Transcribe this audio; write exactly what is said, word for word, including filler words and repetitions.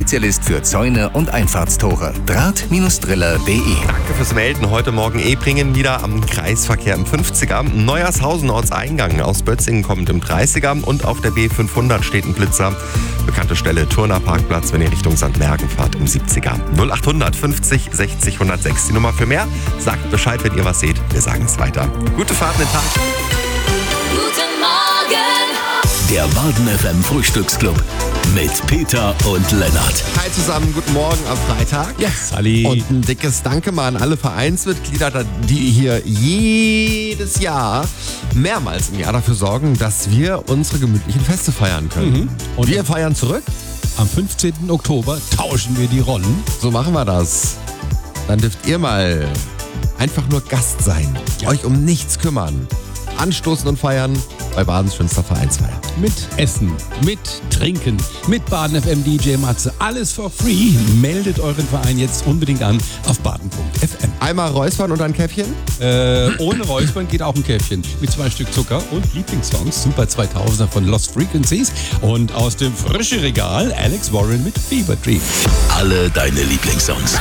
Spezialist für Zäune und Einfahrtstore. Draht-Driller punkt de. Danke fürs Melden. Heute Morgen Ebringen wieder am Kreisverkehr im fünfziger. Neuershausen Ortseingang aus Bötzingen kommt im dreißiger und auf der B fünfhundert steht ein Blitzer. Bekannte Stelle Turner Parkplatz, wenn ihr Richtung Sankt Mergen fahrt, im siebziger. null achthundert fünfzig sechzig hundertsechs. Die Nummer für mehr. Sagt Bescheid, wenn ihr was seht. Wir sagen es weiter. Gute Fahrt in den Tag. Guten Morgen! Der Baden F M Frühstücksclub mit Peter und Lennart. Hi zusammen, guten Morgen am Freitag. Ja, Sally. Und ein dickes Danke mal an alle Vereinsmitglieder, die hier jedes Jahr, mehrmals im Jahr dafür sorgen, dass wir unsere gemütlichen Feste feiern können. Mhm. Und wir feiern zurück. Am fünfzehnten Oktober tauschen wir die Rollen. So machen wir das. Dann dürft ihr mal einfach nur Gast sein, Ja. euch um nichts kümmern, anstoßen und feiern bei Badens schönster Vereinsfeier. Mit Essen, mit Trinken, mit Baden F M D J Matze. Alles for free. Meldet euren Verein jetzt unbedingt an auf baden punkt f m. Einmal räuspern und ein Käffchen. Äh, ohne Räuspern geht auch ein Käffchen. Mit zwei Stück Zucker und Lieblingssongs. Super zweitausender von Lost Frequencies. Und aus dem frischen Regal Alex Warren mit Fever Dream. Alle deine Lieblingssongs.